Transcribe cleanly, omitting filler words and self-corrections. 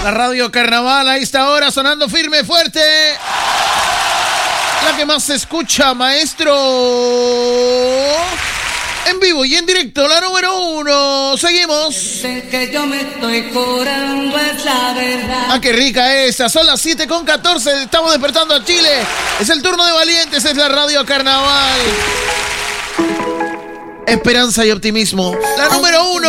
La radio Carnaval a esta hora sonando firme, fuerte. La que más se escucha, maestro. En vivo y en directo, la número 1. Seguimos. Que yo me estoy curando es la verdad. Ah, qué rica esa. Son las 7:14. Estamos despertando a Chile. Es el turno de valientes. Es la radio Carnaval. Esperanza y optimismo. La número 1.